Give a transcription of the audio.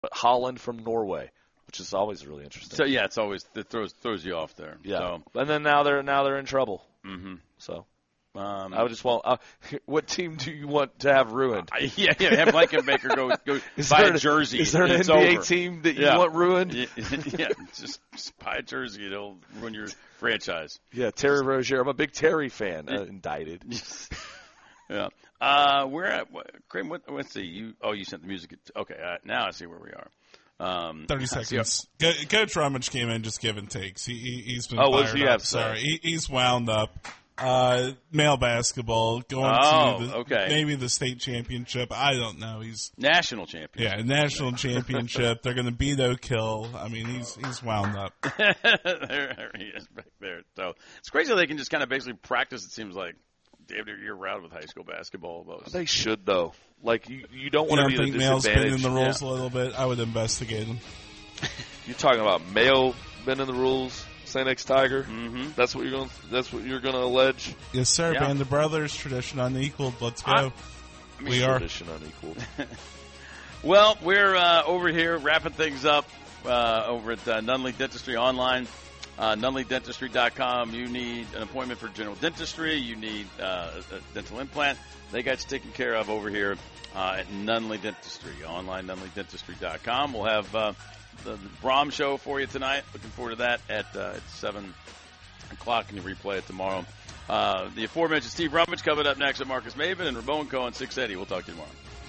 Holland from Norway, which is always really interesting. So yeah, it throws you off there. Yeah, So. and then now they're in trouble. Mm-hmm. So. I would just want. What team do you want to have ruined? Yeah. Have Blankenbaker go buy a jersey. Is there an it's NBA over. team that you want ruined? Yeah, just buy a jersey. It'll ruin your franchise. Yeah, Terry Rozier. I'm a big Terry fan. Indicted. Yeah. We're at Kramer. Let's see. You sent the music. Okay. Now I see where we are. 30 seconds. Coach Rummage came in just giving takes. He's been what fired does he up. have to say? Sorry, he's wound up. Male basketball going to maybe the state championship. I don't know. He's national champion. Yeah, national championship. They're going to beat Oak Hill. I mean, he's wound up. There he is back there. So it's crazy how they can just kind of basically practice. It seems like damn near year-round with high school basketball. Almost. They should though. Like you don't want to be think the male's disadvantage. bending the rules a little bit. I would investigate him. You're talking about male bending the rules. St. X Tiger. Mm-hmm. That's what you're going to allege. Yes, sir. Yeah. Band of Brothers, tradition unequaled. Let's go. We are tradition unequaled. Well, we're over here wrapping things up over at Nunley Dentistry online. NunleyDentistry.com. You need an appointment for general dentistry. You need a dental implant. They got you taken care of over here at Nunley Dentistry. Online, NunleyDentistry.com. We'll have the Brahm show for you tonight. Looking forward to that at 7 o'clock, and you replay it tomorrow. The aforementioned Steve Rummage coming up next at Marcus Maven and Ramon Cohen 680. We'll talk to you tomorrow.